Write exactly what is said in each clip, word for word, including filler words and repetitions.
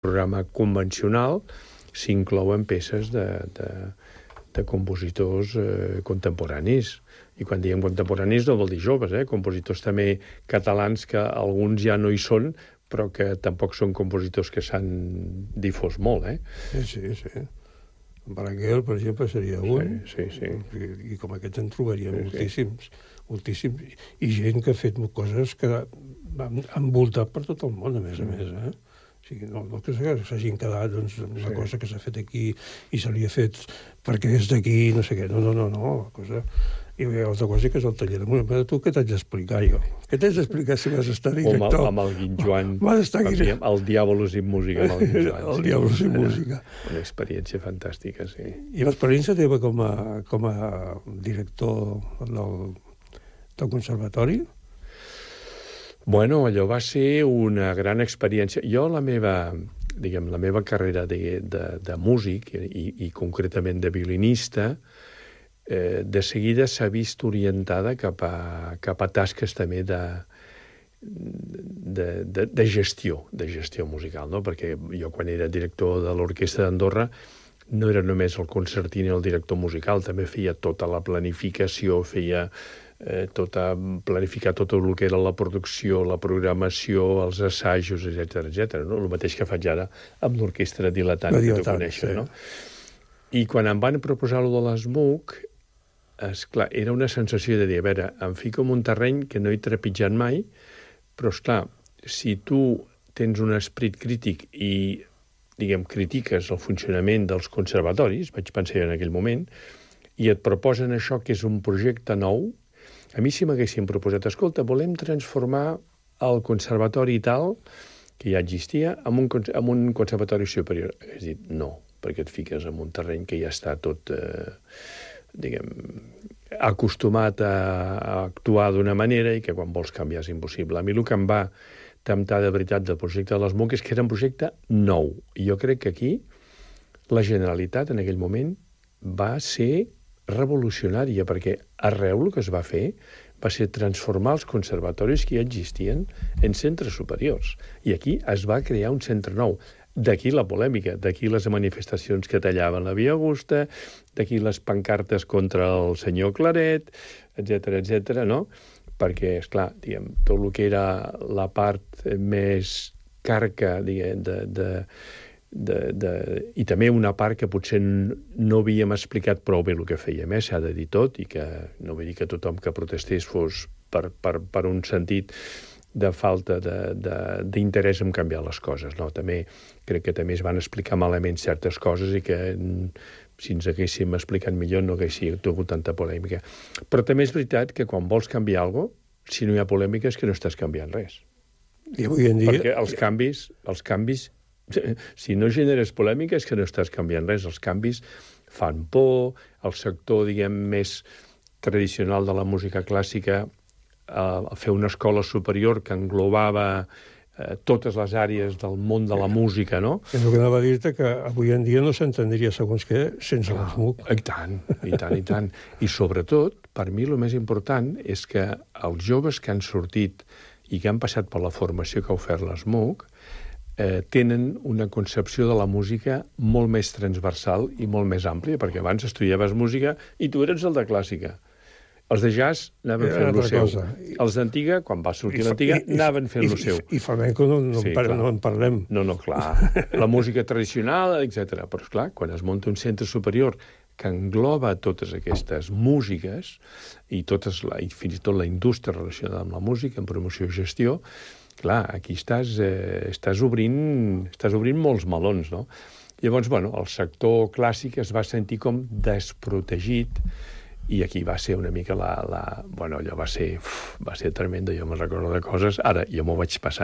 programa convencional s'inclouen peces de, de, de compositors eh, contemporanis. I quan diem contemporanis no vol dir joves, eh? Compositors també catalans que alguns ja no hi són, però que tampoc són compositors que s'han difós molt, eh? Sí, sí, sí. Berenguer, per exemple, seria un. Sí, sí, sí. I, i com aquests en trobaríem sí, moltíssims, sí. moltíssims. I gent que ha fet coses que han envoltat per tot el món, a més a més, eh? O sigui, no, no que s'hagin quedat doncs, amb una sí. cosa que s'ha fet aquí i se li ha fet perquè és d'aquí, no sé què. No, no, no, no. La cosa... I hi ha altra cosa que és el taller de música. Tu què t'haig d'explicar, jo? Què t'haig d'explicar si vas estar director? Com amb el Guinjoan. Vas estar aquí. El Diàbolo sin música, amb el Guinjoan. El Diàbolo sin música. Una experiència fantàstica, sí. I l'experiència teva com a, com a director del, del conservatori? Bueno, allò va ser una gran experiència. Jo, la meva, diguem, la meva carrera de, de, de músic, i, i concretament de violinista, eh, de seguida s'ha vist orientada cap a, cap a tasques també de, de, de, de gestió, de gestió musical, no? Perquè jo, quan era director de l'Orquestra d'Andorra, no era només el concertí ni el director musical, també feia tota la planificació, feia eh, tota, planificar tot el que era la producció, la programació, els assajos, etcètera, etcètera. No? El mateix que faig ara amb l'Orquestra Dilatant, que tu coneixes, sí. No? I quan em van proposar allò de l'ESMUC, esclar, era una sensació de dir, a veure, em fico en un terreny que no he trepitjat mai, però, esclar, si tu tens un esperit crític i, diguem, critiques el funcionament dels conservatoris, vaig pensar en aquell moment, i et proposen això, que és un projecte nou, a mi si m'haguessin proposat, escolta, volem transformar el conservatori tal, que ja existia, en un, en un conservatori superior. Has dit, no, perquè et fiques en un terreny que ja està tot... Eh, diguem, acostumat a, a actuar d'una manera i que quan vols canviar és impossible. A mi el que em va temptar de veritat del projecte de l'ESMUC és que era un projecte nou. I jo crec que aquí la Generalitat en aquell moment va ser revolucionària, perquè arreu el que es va fer va ser transformar els conservatoris que ja existien en centres superiors. I aquí es va crear un centre nou. D'aquí la polèmica, d'aquí les manifestacions que tallaven la Via Augusta, d'aquí les pancartes contra el senyor Claret, etcètera, etcètera, no? Perquè, esclar, diguem, tot el que era la part més carca, diguem, de, de, de, de... i també una part que potser no havíem explicat prou bé el que fèiem, eh? S'ha de dir tot, i que no vull dir que tothom que protestés fos per, per, per un sentit de falta d'interès en canviar les coses. No, també crec que també es van explicar malament certes coses i que si ens haguéssim explicat millor no haguéssim tingut tanta polèmica. Però també és veritat que quan vols canviar alguna cosa, si no hi ha polèmica és que no estàs canviant res. I avui en dia... Perquè els canvis, els canvis, si no generes polèmica és que no estàs canviant res. Els canvis fan por, el sector, diguem, més tradicional de la música clàssica, a fer una escola superior que englobava eh, totes les àrees del món de la música, no? És el que anava a dir-te, que avui en dia no s'entendria segons què sense ah, l'ESMUC. I tant, i tant, i tant. I sobretot, per mi el més important és que els joves que han sortit i que han passat per la formació que ha ofert l'ESMUC eh, tenen una concepció de la música molt més transversal i molt més àmplia, perquè abans estudiaves música i tu eres el de clàssica. Els de jazz anaven fent el seu. Cosa. Els d'antiga, quan va sortir l'antiga, anaven fent el seu. I, i flamenco no, no, sí, par no en parlem. No, no, clar. La música tradicional, etcètera. Però, esclar, quan es munta un centre superior que engloba totes aquestes músiques i, totes la, i fins i tot la indústria relacionada amb la música, en promoció i gestió, clar, aquí estàs, eh, estàs, obrint, estàs obrint molts melons, no? Llavors, bueno, el sector clàssic es va sentir com desprotegit. I aquí va ser una mica la... la bueno, allò va ser... Uf, va ser tremendo, jo me'n recordo de coses. Ara, jo m'ho vaig passar...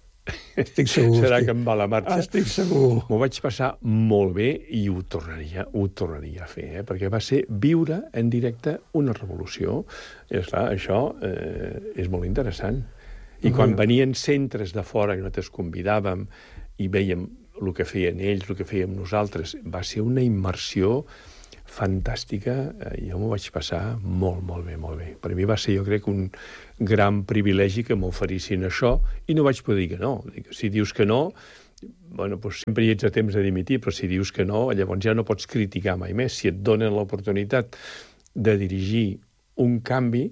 Estic segur. Serà estic... que em va la marxa. Estic segur. M'ho vaig passar molt bé i ho tornaria, ho tornaria a fer, eh? Perquè va ser viure en directe una revolució. I, esclar, això eh, és molt interessant. I quan uh-huh. venien centres de fora, que nosaltres convidàvem i veiem el que feien ells, el que fèiem nosaltres, va ser una immersió fantàstica, jo m'ho vaig passar molt, molt bé, molt bé. Per mi va ser, jo crec, un gran privilegi que m'oferissin això i no vaig poder dir que no. Si dius que no, bueno, doncs sempre hi ets a temps de dimitir, però si dius que no, llavors ja no pots criticar mai més. Si et donen l'oportunitat de dirigir un canvi,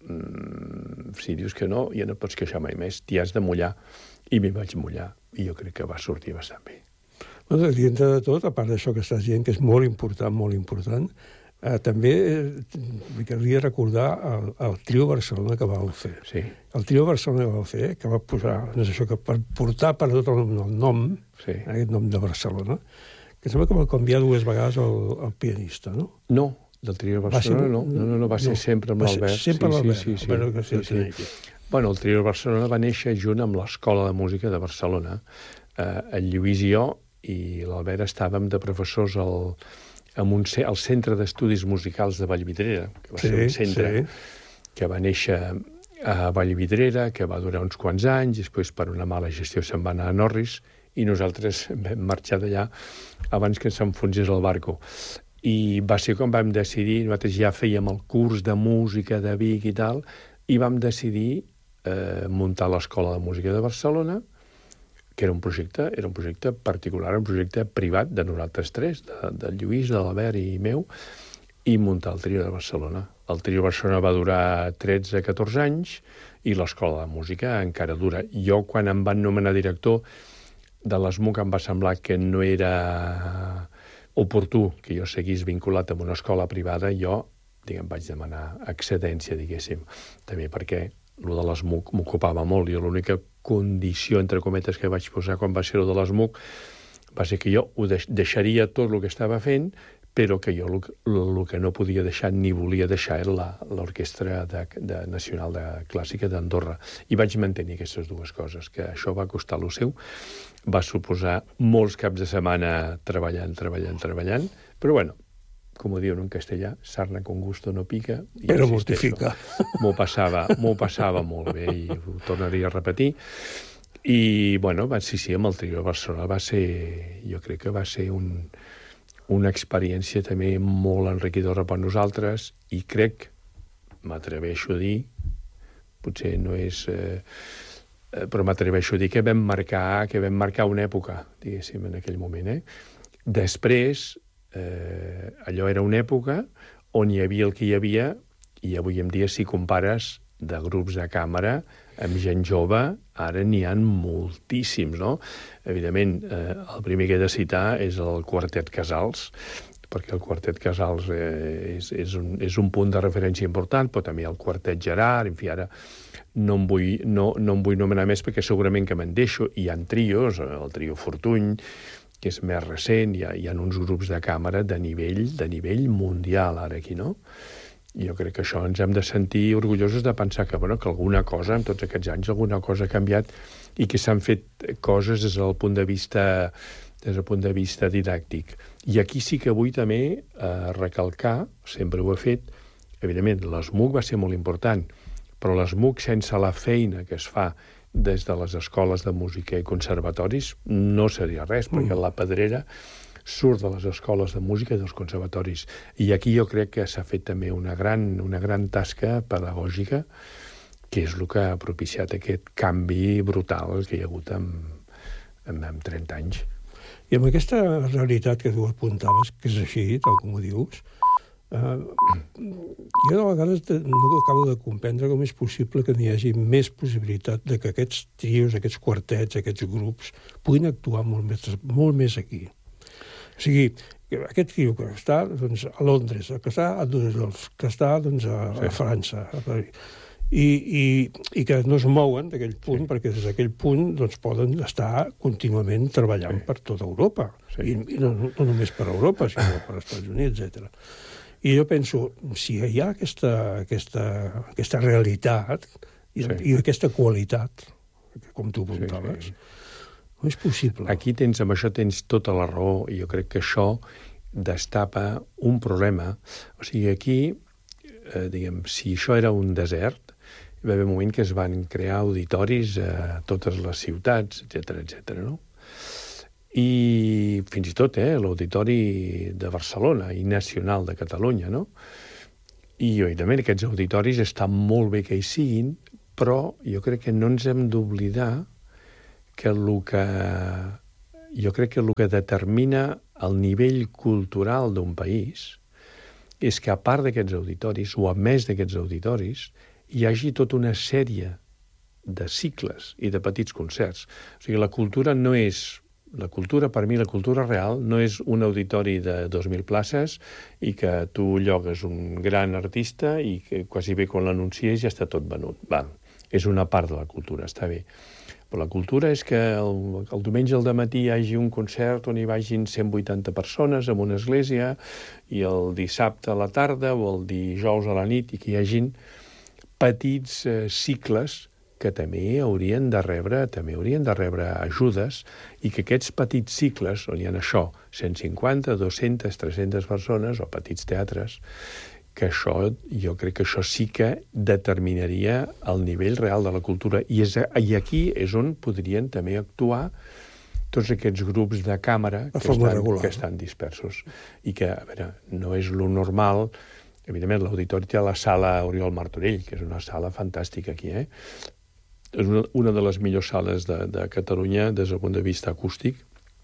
mmm, si dius que no, ja no pots queixar mai més. T'hi has de mullar. I m'hi vaig mullar. I jo crec que va sortir bastant bé. Bueno, dintre de tot, a part d'això que estàs dient, que és molt important, molt important, eh, també eh, m'agradaria recordar el, el Trio Barcelona que vau fer. Sí. El Trio Barcelona que vau fer, que va posar, no sé això, que per portar per tot el, el nom, Sí. aquest nom de Barcelona, que sembla que va canviar dues vegades el, el pianista, no? No, del Trio de Barcelona no. No, no, no, va ser no, sempre amb va ser l'Albert. sempre amb l'Albert, Sí, sí, sí, però que sí, sí, sí. sí. Bueno, el Trio de Barcelona va néixer junt amb l'Escola de Música de Barcelona. Eh, el Lluís i jo i l'Albert estàvem de professors al, en un, al Centre d'Estudis Musicals de Vallvidrera, que va Sí, ser un centre sí. que va néixer a Vallvidrera, que va durar uns quants anys, després per una mala gestió se'n va anar a Norris, i nosaltres vam marxar d'allà abans que s'enfonsés el barco. I va ser quan vam decidir, nosaltres ja fèiem el curs de música de Vic i tal, i vam decidir eh, muntar l'Escola de Música de Barcelona, que era un projecte, era un projecte particular, un projecte privat de nosaltres tres, de, de Lluís, de l'Albert i meu, i muntar el Trio de Barcelona. El Trio de Barcelona va durar tretze a catorze anys i l'Escola de Música encara dura. Jo, quan em van nomenar director de l'ESMUC, em va semblar que no era oportú que jo seguís vinculat amb una escola privada. Jo, diguem, vaig demanar excedència, diguéssim, també perquè el de l'ESMUC m'ocupava molt. Jo l'única condició, entre cometes, que vaig posar quan va ser el de l'ESMUC va ser que jo ho deix deixaria tot el que estava fent, però que jo el que no podia deixar ni volia deixar era l'Orquestra de, de Nacional de Clàssica d'Andorra. I vaig mantenir aquestes dues coses, que això va costar el seu, va suposar molts caps de setmana treballant, treballant, treballant, però bueno, com ho diuen en castellà, sarna con gusto no pica. Però mortifica. M'ho passava, m'ho passava molt bé i ho tornaria a repetir. I, bueno, sí, sí, amb el Trio de Barcelona va ser, jo crec que va ser un, una experiència també molt enriquidora per nosaltres i crec, m'atreveixo a dir, potser no és... Eh, però m'atreveixo a dir que vam marcar, que vam marcar una època, diguéssim, en aquell moment. Eh? Després, eh, allò era una època on hi havia el que hi havia, i avui en dia, si compares de grups de càmera amb gent jove, ara n'hi ha moltíssims, no? Evidentment, eh, el primer que he de citar és el Quartet Casals, perquè el Quartet Casals eh, és, és, un, és un punt de referència important, però també el Quartet Gerard, en fi, ara no em vull, no, no em vull nomenar més perquè segurament que me'n deixo. Hi ha trios, el trio Fortuny, que és més recent, hi ha, hi ha uns grups de càmera de nivell, de nivell mundial ara aquí, no? Jo crec que això ens hem de sentir orgullosos de pensar que, bueno, que alguna cosa, en tots aquests anys, alguna cosa ha canviat i que s'han fet coses des del punt de vista, des del punt de vista didàctic. I aquí sí que vull també eh, recalcar, sempre ho he fet, evidentment, l'ESMUC va ser molt important, però l'ESMUC, sense la feina que es fa des de les escoles de música i conservatoris, no seria res, mm. perquè la Pedrera surt de les escoles de música i dels conservatoris. I aquí jo crec que s'ha fet també una gran, una gran tasca pedagògica, que és el que ha propiciat aquest canvi brutal que hi ha hagut en, en, en trenta anys. I amb aquesta realitat que tu apuntaves, que és així, tal com ho dius, eh, jo de vegades no acabo de comprendre com és possible que n'hi hagi més possibilitat de que aquests trios, aquests quartets, aquests grups puguin actuar molt més, molt més aquí. O sigui, aquest trio que està doncs, a Londres, que està a Düsseldorf, que està doncs, a, sí. a França, a París, i, i, i que no es mouen d'aquell punt, sí. perquè des d'aquell punt doncs, poden estar contínuament treballant sí. per tota Europa. Sí. I, i no, no només per Europa, sinó per Estats Units, etcètera. I jo penso, si hi ha aquesta, aquesta, aquesta realitat i, sí. i aquesta qualitat, com tu apuntaves, sí, sí. no és possible. Aquí tens, amb això tens tota la raó, i jo crec que això destapa un problema. O sigui, aquí, eh, diguem, si això era un desert, hi va haver un moment que es van crear auditoris a totes les ciutats, etcètera, etcètera, no? I fins i tot, eh, l'auditori de Barcelona i nacional de Catalunya, no? I, evidentment, aquests auditoris estan molt bé que hi siguin, però jo crec que no ens hem d'oblidar que el que jo crec que el que determina el nivell cultural d'un país és que, a part d'aquests auditoris, o a més d'aquests auditoris, hi hagi tota una sèrie de cicles i de petits concerts. O sigui, la cultura no és... La cultura, per mi, la cultura real, no és un auditori de dos mil places i que tu llogues un gran artista i que quasi bé quan l'anuncies ja està tot venut. Val. És una part de la cultura, està bé. Però la cultura és que el, el diumenge al dematí hi hagi un concert on hi vagin cent vuitanta persones en una església i el dissabte a la tarda o el dijous a la nit i que hi hagin petits eh, cicles que també haurien de rebre també haurien de rebre ajudes i que aquests petits cicles, on hi ha això, cent cinquanta, dues-centes, tres-centes persones o petits teatres, que això, jo crec que això sí que determinaria el nivell real de la cultura. I, és, i aquí és on podrien també actuar tots aquests grups de càmera que estan, que estan dispersos. I que, a veure, no és lo normal. Evidentment, l'auditori té la sala Oriol Martorell, que és una sala fantàstica aquí, eh? És una, una de les millors sales de, de Catalunya des del punt de vista acústic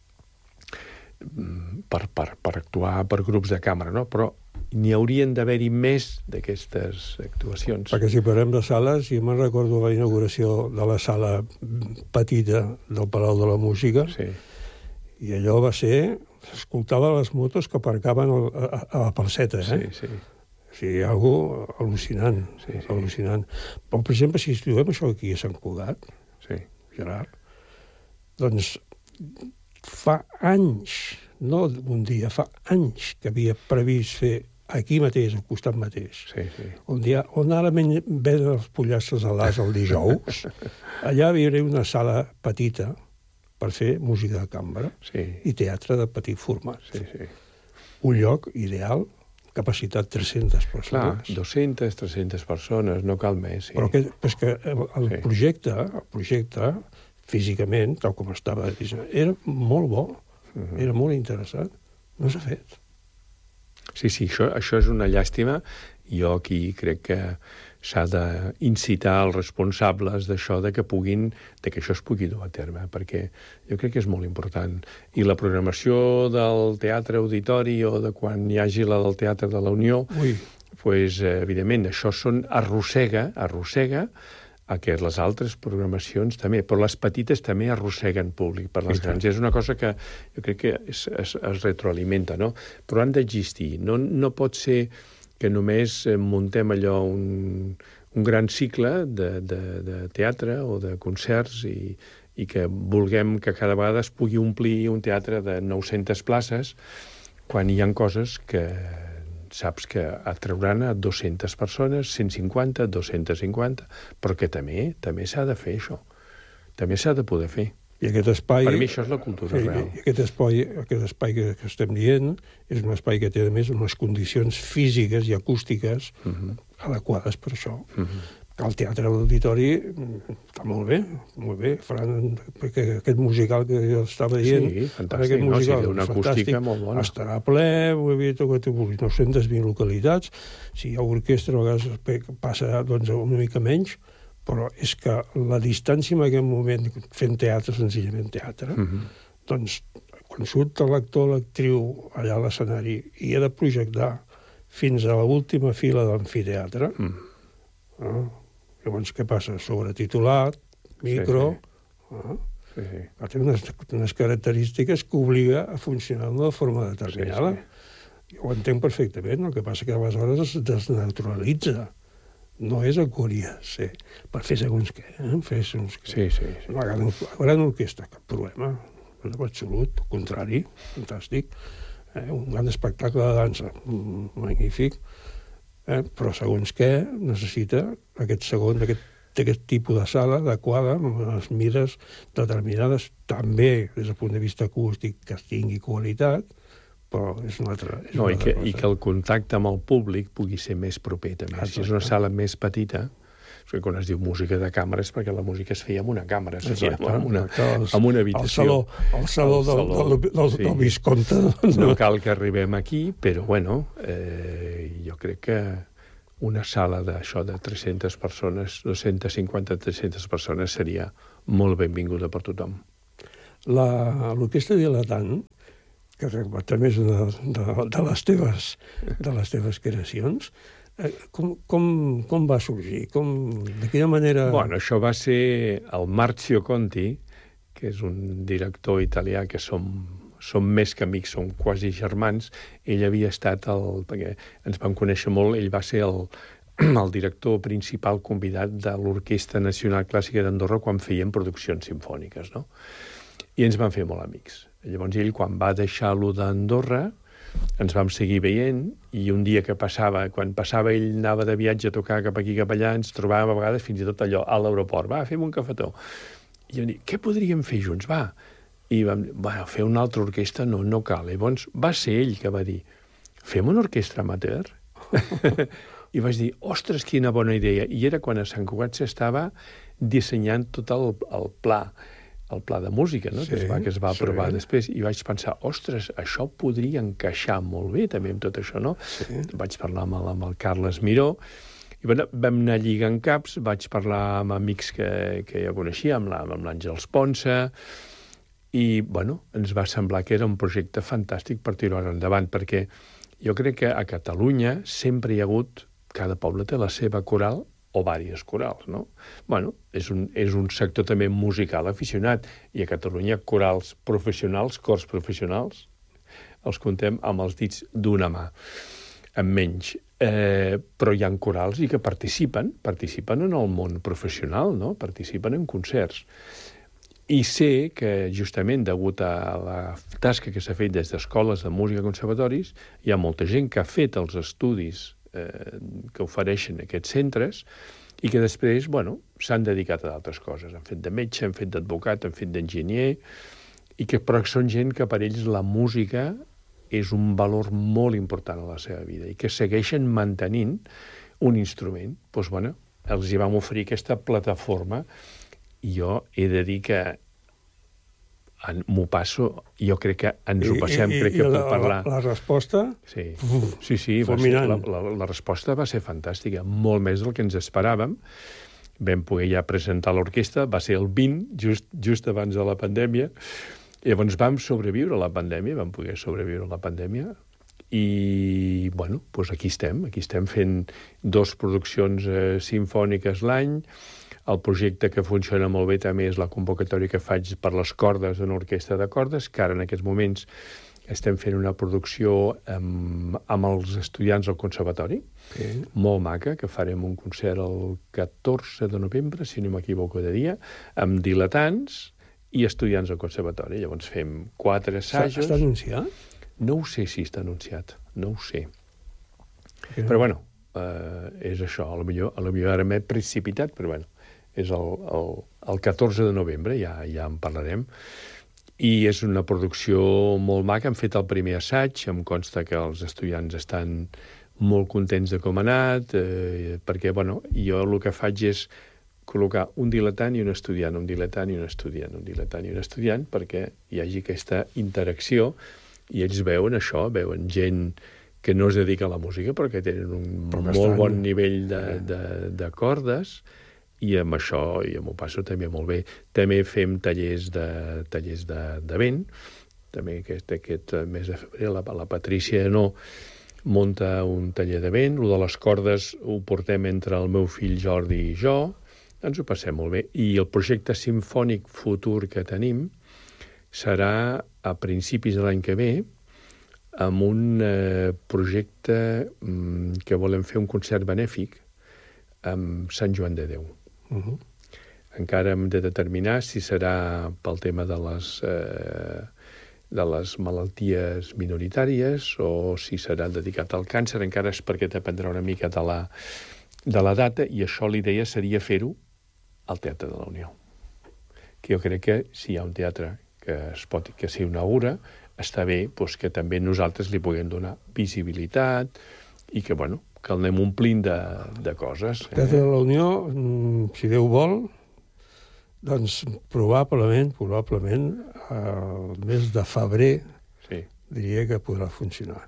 per, per, per actuar per grups de càmera, no? Però n'hi haurien d'haver-hi més d'aquestes actuacions. Perquè si parlem de sales, jo me'n recordo la inauguració de la sala petita del Palau de la Música, sí. I allò va ser... S'escoltava les motos que aparcaven a, a, a la Palceta, eh? Sí, sí. O sigui, algo al·lucinant, sí, sí. al·lucinant. Però, per exemple, si estudiem això aquí a Sant Cugat, sí. Gerard, doncs fa anys, no un dia, fa anys que havia previst fer aquí mateix, al costat mateix, sí, sí. On, ha, on ara venen els pollastres a l'as el dijous, allà hi hauria una sala petita per fer música de cambra sí. i teatre de petit format. Sí, sí. Un lloc ideal, capacitat tres-centes persones. Clar, dues-centes, tres-centes persones, no cal més. Sí. Però que, pues que el, el sí. projecte, el projecte, físicament, tal com estava, era molt bo, uh -huh. era molt interessant. No s'ha fet. Sí, sí, això, això és una llàstima. Jo aquí crec que s'ha d'incitar els responsables d'això, de que puguin, de que això es pugui dur a terme, perquè jo crec que és molt important. I la programació del teatre auditori o de quan hi hagi la del Teatre de la Unió, Ui. pues, evidentment, això són, arrossega, arrossega a que les altres programacions també, però les petites també arrosseguen públic per les grans. I és una cosa que jo crec que es, es, es retroalimenta, no? Però han d'existir. No, no pot ser que només muntem allò un, un gran cicle de, de, de teatre o de concerts i, i que vulguem que cada vegada es pugui omplir un teatre de nou-centes places quan hi ha coses que saps que atrauran a dues-centes persones, cent cinquanta, dos-cents cinquanta, però que també també s'ha de fer això. També s'ha de poder fer. I aquest espai... Per mi això és la cultura sí, real. I aquest espai, aquest espai que, que estem dient és un espai que té, a més, unes condicions físiques i acústiques uh -huh. adequades per això. Uh -huh. El teatre auditori està molt bé, molt bé. Faran, perquè aquest musical que jo estava dient... Sí, fantàstic, no? Sí, té una acústica molt bona. Estarà ple, ho he vist, tot que vulguis, nou-centes vint localitats. Si hi ha orquestra, a vegades passa doncs, una mica menys, però és que la distància en aquest moment fent teatre, senzillament teatre, uh -huh. doncs quan surt l'actor o l'actriu allà a l'escenari i ha de projectar fins a l'última fila de l'amfiteatre, uh -huh. no? Llavors, què passa? Sobretitulat, micro... Sí, sí. Ah, sí, sí. Té unes, unes característiques que obliga a funcionar d'una forma determinada. Sí, sí. Jo ho entenc perfectament, el que passa que aleshores es desnaturalitza. No és el que hauria de ser, per fer segons què, eh? Fer segons què. Sí, sí, sí. Una gran, gran orquestra, cap problema, en absolut, al contrari, fantàstic. Eh? Un gran espectacle de dansa, magnífic. Eh? Però segons què necessita aquest segon, aquest, aquest tipus de sala adequada, amb les mires determinades, també des del punt de vista acústic que tingui qualitat, però és una altra, és no, una i, altra que, cosa. I que el contacte amb el públic pugui ser més proper, també. Exacte. Si és una sala més petita, perquè quan es diu música de càmera és perquè la música es feia amb una càmera, es feia amb una, amb una habitació. El saló, el saló, el saló del, del, del, sí. del Visconte. No. no cal que arribem aquí, però, bueno, eh, jo crec que una sala d'això de tres-centes persones, dues-centes cinquanta, tres-centes persones seria molt benvinguda per tothom. L'orquestra dilatant, que també és una de, de, les teves, de les teves creacions, eh, com, com, com va sorgir? Com, de quina manera... Bueno, això va ser el Marzio Conti, que és un director italià que som, som més que amics, som quasi germans. Ell havia estat, el, perquè ens vam conèixer molt, ell va ser el, el director principal convidat de l'Orquestra Nacional Clàssica d'Andorra quan feien produccions simfòniques, no? I ens vam fer molt amics. Llavors ell, quan va deixar-lo d'Andorra, ens vam seguir veient, i un dia que passava, quan passava ell anava de viatge a tocar cap aquí, cap allà, ens trobàvem a vegades fins i tot allò, a l'aeroport, va, fem un cafetó. I jo dic, què podríem fer junts, va? I vam dir, bueno, fer una altra orquestra no, no cal. Llavors va ser ell que va dir, fem una orquestra amateur? I vaig dir, ostres, quina bona idea. I era quan a Sant Cugat s'estava dissenyant tot el, el pla, el pla de música, no? Sí, que es va, que es va aprovar sí. després, i vaig pensar, ostres, això podria encaixar molt bé també amb tot això, no? Sí. Vaig parlar amb el, amb el Carles Miró, i bueno, vam anar lligant caps, vaig parlar amb amics que, que ja coneixia, amb l'Àngels Ponsa, i bueno, ens va semblar que era un projecte fantàstic per tirar endavant, perquè jo crec que a Catalunya sempre hi ha hagut, cada poble té la seva coral, o diverses corals, no? Bueno, és un, és un sector també musical aficionat, i a Catalunya corals professionals, cors professionals, els contem amb els dits d'una mà, amb menys. Eh, però hi ha corals i que participen, participen en el món professional, no? Participen en concerts. I sé que, justament, degut a la tasca que s'ha fet des d'escoles de música i conservatoris, hi ha molta gent que ha fet els estudis Eh, que ofereixen aquests centres i que després, bueno, s'han dedicat a d'altres coses. Han fet de metge, han fet d'advocat, han fet d'enginyer, i que però són gent que per ells la música és un valor molt important a la seva vida i que segueixen mantenint un instrument. Doncs, bueno, els hi vam oferir aquesta plataforma, i jo he de dir que m'ho passo, jo crec que ens ho passem, I, i, crec que puc parlar. La, la resposta? Sí, sí, sí va ser, la, la, la resposta va ser fantàstica, molt més del que ens esperàvem. Vam poder ja presentar l'orquestra, va ser el vint, just, just abans de la pandèmia. Llavors vam sobreviure a la pandèmia, vam poder sobreviure a la pandèmia, i, bueno, doncs aquí estem, aquí estem fent dos produccions eh, simfòniques l'any. El projecte que funciona molt bé també és la convocatòria que faig per les cordes d'una orquestra de cordes, que ara en aquests moments estem fent una producció amb, amb els estudiants del conservatori, okay. Molt maca, que farem un concert el catorze de novembre, si no m'equivoco de dia, amb diletants i estudiants del conservatori. Llavors fem quatre assajos. Està anunciat? No ho sé si està anunciat, no ho sé. Okay. Però bueno, eh, és això, a lo millor, a lo millor ara m'he precipitat, però bueno, és el, el, el catorze de novembre, ja, ja en parlarem, i és una producció molt maca. Hem fet el primer assaig, em consta que els estudiants estan molt contents de com ha anat, eh, perquè, bueno, jo el que faig és col·locar un diletant i un estudiant, un diletant i un estudiant, un diletant i un estudiant, perquè hi hagi aquesta interacció, i ells veuen això, veuen gent que no es dedica a la música, però que tenen un molt estan... bon nivell de, de, de cordes, i amb això i m'ho passo també molt bé. També fem tallers de, tallers de, de vent, també aquest, aquest mes de febrer la, la Patrícia no munta un taller de vent, el de les cordes ho portem entre el meu fill Jordi i jo, ens ho passem molt bé. I el projecte simfònic futur que tenim serà a principis de l'any que ve, amb un eh, projecte mm, que volem fer un concert benèfic amb Sant Joan de Déu. Uh-huh. Encara hem de determinar si serà pel tema de les, eh, de les malalties minoritàries o si serà dedicat al càncer. Encara és perquè dependrà una mica de la, de la data, i això l'idea seria fer-ho al Teatre de la Unió. Que jo crec que si hi ha un teatre que es pot, que s'inaugura, està bé doncs, que també nosaltres li puguem donar visibilitat i que, bueno, que el anem omplint de, de coses. Eh? Teatre de la Unió, si Déu vol, doncs probablement, probablement, el mes de febrer, sí. Diria que podrà funcionar.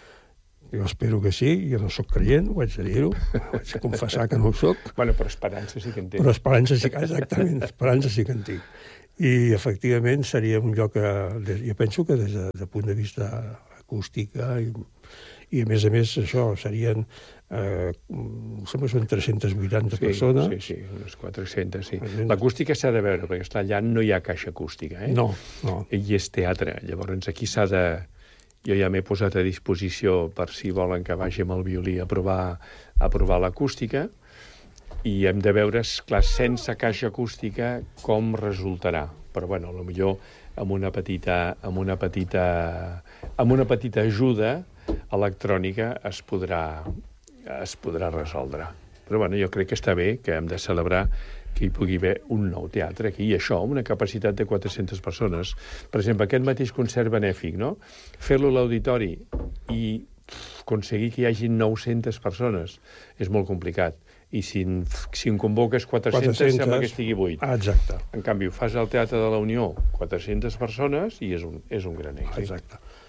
Jo espero que sí, jo no sóc creient, ho haig de dir-ho, vaig a confessar que no ho sóc. Bueno, però esperança sí que en tinc. Però esperança sí que, exactament, esperança sí que en tinc. I, efectivament, seria un lloc que, jo penso que des de, de punt de vista acústic, i, i a més a més, això, serien, eh, sembla que són tres-centes vuitanta sí, persones. Sí, sí, unes quatre-centes, sí. L'acústica s'ha de veure, perquè esclar, allà no hi ha caixa acústica, eh? No, no. I és teatre, llavors aquí s'ha de... Jo ja m'he posat a disposició per si volen que vagi amb el violí a provar, a provar l'acústica, i hem de veure, clar, sense caixa acústica, com resultarà. Però, bueno, potser amb una petita, amb una petita, amb una petita ajuda electrònica es podrà, es podrà resoldre. Però, bueno, jo crec que està bé, que hem de celebrar que hi pugui haver un nou teatre aquí, i això, amb una capacitat de quatre-centes persones. Per exemple, aquest mateix concert benèfic, no? Fer-lo a l'auditori i aconseguir que hi hagi nou-centes persones és molt complicat. I si en, si en convoques quatre-centes, quatre-centes, sembla que estigui buit. Ah, exacte. En canvi, ho fas al Teatre de la Unió, quatre-centes persones, i és un, és un gran èxit. Exacte.